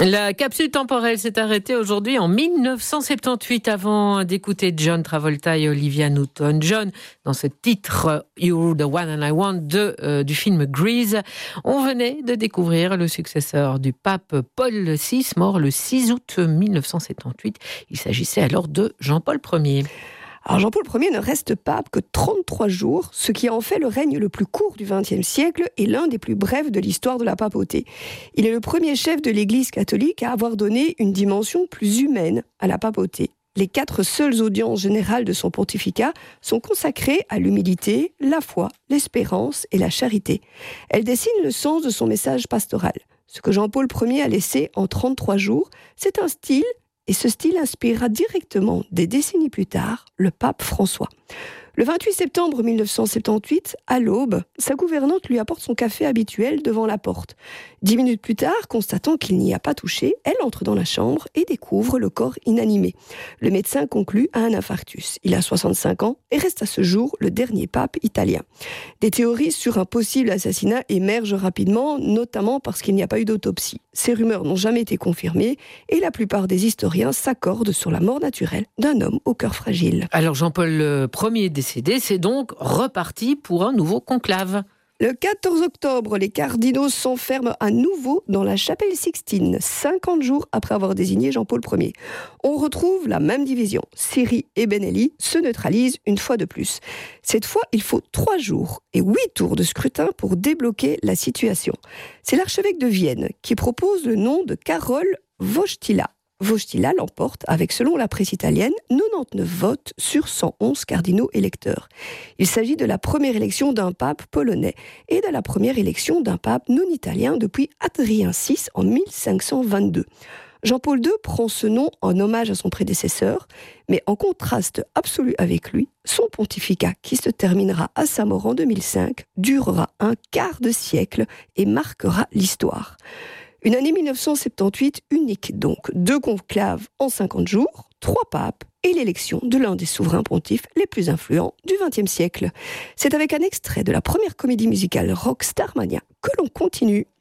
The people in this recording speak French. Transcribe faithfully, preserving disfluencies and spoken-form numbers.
La capsule temporelle s'est arrêtée aujourd'hui en dix-neuf cent soixante-dix-huit avant d'écouter John Travolta et Olivia Newton. John, dans ce titre « You're the one and I want » de, euh, du film Grease, on venait de découvrir le successeur du pape Paul six, mort le six août dix-neuf cent soixante-dix-huit. Il s'agissait alors de Jean-Paul Ier. Alors Jean-Paul Ier ne reste pape que trente-trois jours, ce qui en fait le règne le plus court du vingtième siècle et l'un des plus brefs de l'histoire de la papauté. Il est le premier chef de l'Église catholique à avoir donné une dimension plus humaine à la papauté. Les quatre seules audiences générales de son pontificat sont consacrées à l'humilité, la foi, l'espérance et la charité. Elles dessinent le sens de son message pastoral. Ce que Jean-Paul Ier a laissé en trente-trois jours, c'est un style. Et ce style inspirera directement, des décennies plus tard, le pape François. Le vingt-huit septembre dix-neuf cent soixante-dix-huit, à l'aube, sa gouvernante lui apporte son café habituel devant la porte. Dix minutes plus tard, constatant qu'il n'y a pas touché, elle entre dans la chambre et découvre le corps inanimé. Le médecin conclut à un infarctus. Il a soixante-cinq ans et reste à ce jour le dernier pape italien. Des théories sur un possible assassinat émergent rapidement, notamment parce qu'il n'y a pas eu d'autopsie. Ces rumeurs n'ont jamais été confirmées et la plupart des historiens s'accordent sur la mort naturelle d'un homme au cœur fragile. Alors Jean-Paul Ier décédé, c'est donc reparti pour un nouveau conclave. Le quatorze octobre, les cardinaux s'enferment à nouveau dans la chapelle Sixtine, cinquante jours après avoir désigné Jean-Paul Ier. On retrouve la même division. Siri et Benelli se neutralisent une fois de plus. Cette fois, il faut trois jours et huit tours de scrutin pour débloquer la situation. C'est l'archevêque de Vienne qui propose le nom de Karol Wojtyła. Wojtyła l'emporte avec, selon la presse italienne, quatre-vingt-dix-neuf votes sur cent onze cardinaux électeurs. Il s'agit de la première élection d'un pape polonais et de la première élection d'un pape non italien depuis Adrien six en mille cinq cent vingt-deux. Jean-Paul deux prend ce nom en hommage à son prédécesseur, mais en contraste absolu avec lui, son pontificat, qui se terminera à sa mort en deux mille cinq, durera un quart de siècle et marquera l'histoire. Une année dix-neuf cent soixante-dix-huit unique donc, deux conclaves en cinquante jours, trois papes et l'élection de l'un des souverains pontifes les plus influents du vingtième siècle. C'est avec un extrait de la première comédie musicale rock Starmania que l'on continue.